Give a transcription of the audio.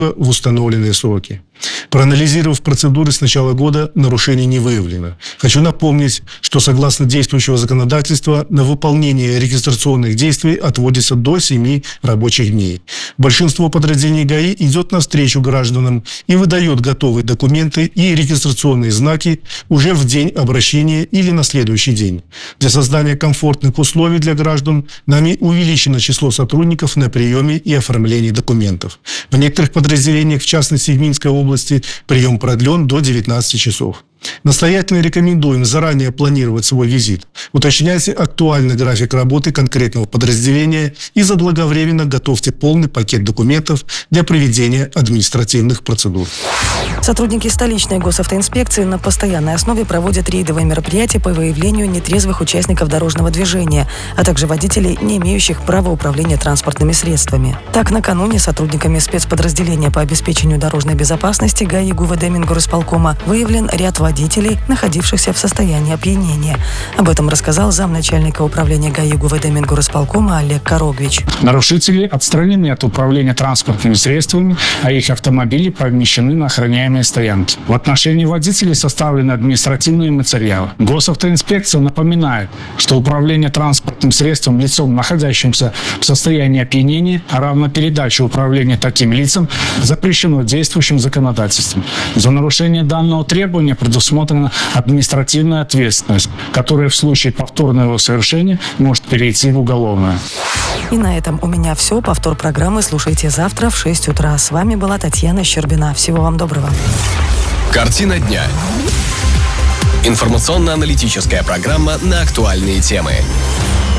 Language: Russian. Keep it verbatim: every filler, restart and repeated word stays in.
в установленные сроки. Проанализировав процедуры с начала года, нарушений не выявлено. Хочу напомнить, что согласно действующего законодательства на выполнение регистрационных действий отводится до семи рабочих дней. Большинство подразделений ГАИ идет навстречу гражданам и выдает готовые документы и регистрационные знаки уже в день обращения или на следующий день. Для создания комфортных условий для граждан нами увеличено число сотрудников на приеме и оформлении документов. В некоторых подразделениях, в частности в Минской области, прием продлен до девятнадцати часов. Настоятельно рекомендуем заранее планировать свой визит. Уточняйте актуальный график работы конкретного подразделения и заблаговременно готовьте полный пакет документов для проведения административных процедур. Сотрудники столичной госавтоинспекции на постоянной основе проводят рейдовые мероприятия по выявлению нетрезвых участников дорожного движения, а также водителей, не имеющих права управления транспортными средствами. Так, накануне сотрудниками спецподразделения по обеспечению дорожной безопасности ГАИ ГУВД Мингорисполкома выявлен ряд водителей, находившихся в состоянии опьянения. Об этом рассказал замначальника управления ГАИ ГУВД Мингорисполкома Олег Корогович. Нарушители отстранены от управления транспортными средствами, а их автомобили помещены на охраняемые стоянки. В отношении водителей составлены административные материалы. Госавтоинспекция напоминает, что управление транспортным средством лицом, находящимся в состоянии опьянения, а равно передача управления таким лицам, запрещено действующим законодательством. За нарушение данного требования предусмотрена административная ответственность, которая в случае повторного его совершения может перейти в уголовное. И на этом у меня все. Повтор программы слушайте завтра в шесть утра. С вами была Татьяна Щербина. Всего вам доброго. Картина дня. Информационно-аналитическая программа на актуальные темы.